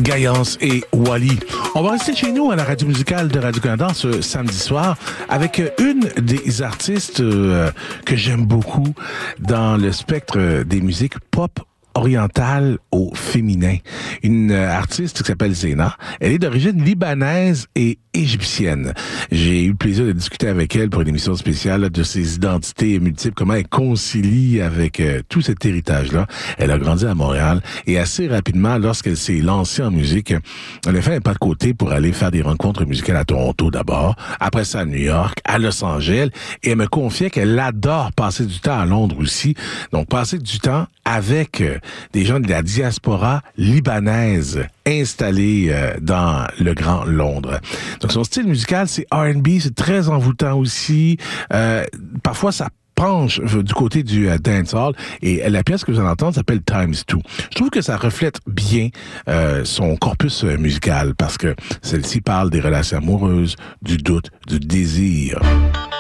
Gaillance et Wally. On va rester chez nous à la radio musicale de Radio-Canada ce samedi soir avec une des artistes que j'aime beaucoup dans le spectre des musiques pop orientale au féminin. Une artiste qui s'appelle Zena. Elle est d'origine libanaise et égyptienne. J'ai eu le plaisir de discuter avec elle pour une émission spéciale de ses identités multiples, comment elle concilie avec tout cet héritage-là. Elle a grandi à Montréal et assez rapidement, lorsqu'elle s'est lancée en musique, elle a fait un pas de côté pour aller faire des rencontres musicales à Toronto d'abord, après ça à New York, à Los Angeles, et elle me confiait qu'elle adore passer du temps à Londres aussi. Donc, passer du temps avec des gens de la diaspora libanaise installés dans le Grand Londres. Donc, son style musical, c'est R&B, c'est très envoûtant aussi. Parfois, ça penche du côté du dancehall, et la pièce que vous allez entendre s'appelle Times 2. Je trouve que ça reflète bien son corpus musical, parce que celle-ci parle des relations amoureuses, du doute, du désir.